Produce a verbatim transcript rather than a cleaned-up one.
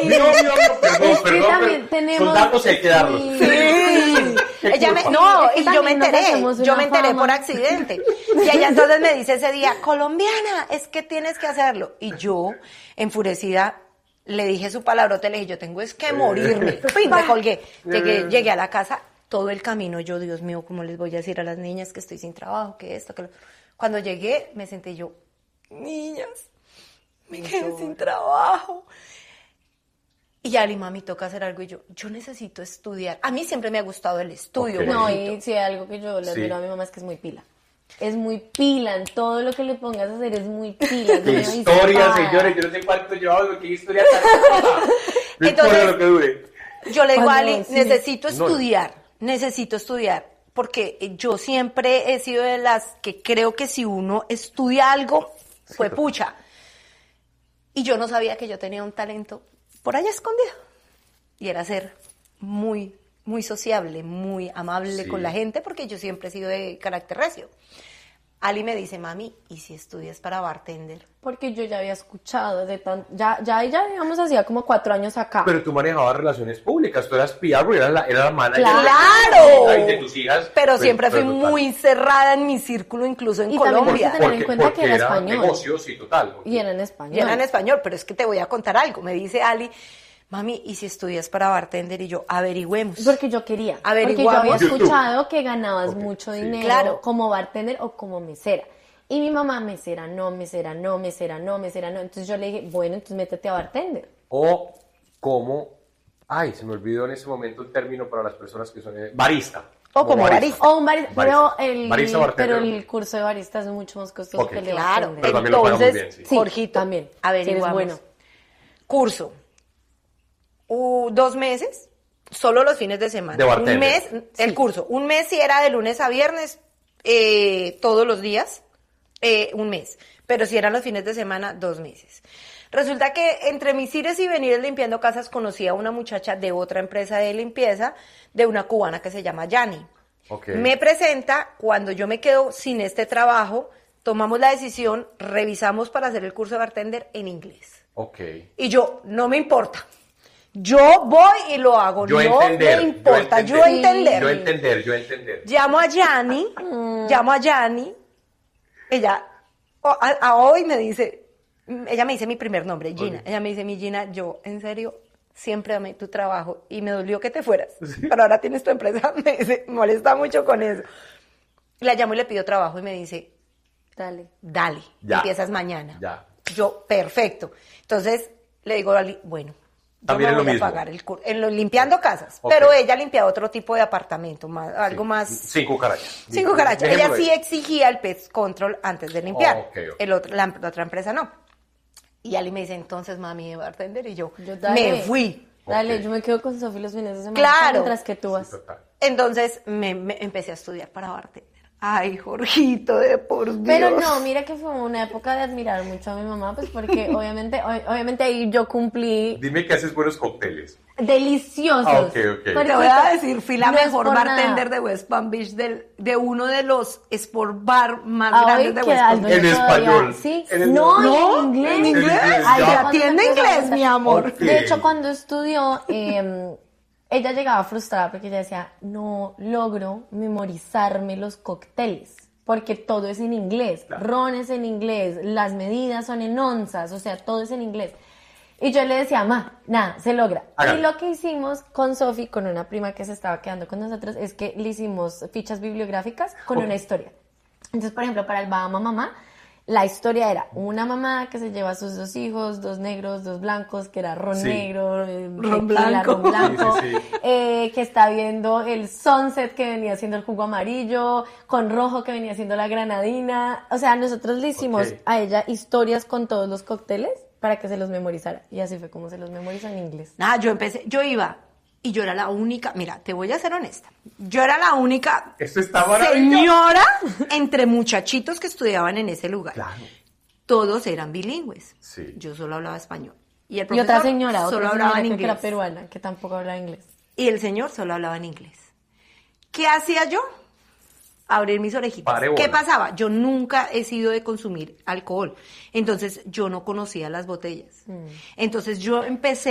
mío, mío, mío, perdón, Es que perdón, también pero tenemos- son datos que hay que darlos. Sí. Ella me, culpa. no, Es que y yo me también nos enteré, hacemos yo una me enteré fama. por accidente. Y ella entonces me dice ese día, colombiana, es que tienes que hacerlo. Y yo, enfurecida, le dije su palabrote, le dije, yo tengo es que morirme. Pin, me colgué. Llegué, llegué a la casa, todo el camino, yo, Dios mío, ¿cómo les voy a decir a las niñas que estoy sin trabajo, que esto, que lo... Cuando llegué, me senté yo, niñas, me quedé sin trabajo. Y Ali, mami, toca hacer algo. Y yo, yo necesito estudiar. A mí siempre me ha gustado el estudio. Ok. No, gordito. y si hay algo que yo le Sí. admiro a mi mamá es que es muy pila. Es muy pila, en todo lo que le pongas a hacer es muy pila. es Qué muy historia, avispada. señores, yo no sé cuánto llevaba, qué historia tan... No Entonces- importa lo que dure. Yo le digo a Cuando- Ali, sí. necesito No, no. estudiar, necesito estudiar, porque yo siempre he sido de las que creo que si uno estudia algo, fue pero- pucha. Y yo no sabía que yo tenía un talento por allá escondido. Y era ser muy, muy sociable, muy amable Sí. con la gente, porque yo siempre he sido de carácter recio. Ali me dice, mami, ¿y si estudias para bartender? Porque yo ya había escuchado de tan, ya, ya, ya digamos hacía como cuatro años acá. Pero tú manejabas relaciones públicas, tú eras P R, eras la, eras la manager. ¡Claro! Ay, de tus hijas. Pero pues, siempre fui pero total. muy cerrada en mi círculo, incluso en Y también Colombia. tienes que tener en cuenta que era español. negocio, sí, total. Y era en español. Y era en español, pero es que te voy a contar algo. Me dice Ali, mami, ¿y si estudias para bartender? Y yo, averigüemos. Porque yo quería. Porque yo Averiguamos. había YouTube. escuchado que ganabas Ok, mucho sí. dinero Claro. como bartender o como mesera. Y mi mamá, mesera, no, mesera, no, mesera, no, mesera, no. Entonces yo le dije, bueno, entonces métete a bartender. O como, ay, se me olvidó en ese momento el término para las personas que son eh, barista. O como barista. O un barista, pero Barista. el, Barista, bartender. pero el curso de barista es mucho más costoso Ok. que el de Claro, bartender. Pero también lo pagan muy entonces, bien, sí. Sí, Jorgito, también. averiguamos. Sí, eres bueno. Curso. Uh, dos meses, solo los fines de semana. De bartender. Un mes, el Sí. curso. Un mes si era de lunes a viernes, eh, todos los días, eh, un mes. Pero si eran los fines de semana, dos meses. Resulta que entre mis ires y venires limpiando casas conocí a una muchacha de otra empresa de limpieza, de una cubana que se llama Yani. Ok. Me presenta, cuando yo me quedo sin este trabajo, tomamos la decisión, revisamos para hacer el curso de bartender en inglés. Ok. Y yo, no me importa. Yo voy y lo hago, Yo no entender. me importa, yo entender. entender. Yo entender, yo entender. Llamo a Yani, llamo a Yani, ella o- a, a hoy me dice, ella me dice mi primer nombre, Gina, Ok. ella me dice, mi Gina, yo en serio siempre amé tu trabajo y me dolió que te fueras, pero ahora tienes tu empresa, me dice, me molesta mucho con eso. La llamo y le pido trabajo y me dice, Dale. dale, Ya. empiezas mañana. Ya. Yo, perfecto. Entonces, le digo a Ali, bueno, yo También no es lo voy a mismo. pagar el curso, en lo, limpiando casas, Ok. pero ella limpiaba otro tipo de apartamento, más, algo Sí. más... Sin cucarachas. Sin cucarachas. Ella Dejémoslo sí ahí. exigía el pest control antes de limpiar. Ok, ok. El otro, la, la otra empresa no. Y Ali me dice, entonces, mami, ¿me va a atender? Y yo, Yo, dale. me fui. Dale, Ok. yo me quedo con Sofi los fines de semana. Claro. Mientras que tú vas. Sí, total. Entonces, me, me empecé a estudiar para bartender. Ay, Jorgito, de por Dios. Pero no, mira que fue una época de admirar mucho a mi mamá, pues porque obviamente, ob- obviamente ahí yo cumplí Dime que haces buenos cócteles. deliciosos. Ah, ok, ok. Porque Te voy a decir, fui la no es mejor por bartender nada. de West Palm Beach, del, de uno de los sport bar más Ah, grandes hoy de que West Palm algo Beach. En todavía- español. Sí, En el- no, No, en inglés. en inglés. Ay, Te ya cuando atiende empezó a inglés, contar- mi amor. Ok. De hecho, cuando estudió, eh, ella llegaba frustrada porque ella decía, no logro memorizarme los cócteles, porque todo es en inglés, Claro. ron es en inglés, las medidas son en onzas, o sea, todo es en inglés. Y yo le decía, ma, nada, se logra. Hágalo. Y lo que hicimos con Sofi, con una prima que se estaba quedando con nosotros, es que le hicimos fichas bibliográficas con Ok. una historia. Entonces, por ejemplo, para el Bahama Mamá, la historia era una mamá que se lleva a sus dos hijos, dos negros, dos blancos, que era ron Sí. negro, eh, Ron tequila, blanco. ron blanco, Sí, sí, sí. eh, que está viendo el sunset que venía siendo el jugo amarillo, con rojo que venía siendo la granadina. O sea, nosotros le hicimos Ok. a ella historias con todos los cócteles para que se los memorizara. Y así fue como se los memorizó en inglés. Nada, yo empecé, yo iba y yo era la única, mira, te voy a ser honesta, yo era la única Esto está maravilloso. señora entre muchachitos que estudiaban en ese lugar. Claro. Todos eran bilingües. Sí. Yo solo hablaba español. Y el Y otra profesor señora, solo otra hablaba señora en creo que inglés. era peruana, que tampoco hablaba inglés. Y el señor solo hablaba en inglés. ¿Qué hacía yo? Abrir mis orejitas. Pare bola. ¿Qué pasaba? Yo nunca he sido de consumir alcohol. Entonces yo no conocía las botellas. Entonces yo empecé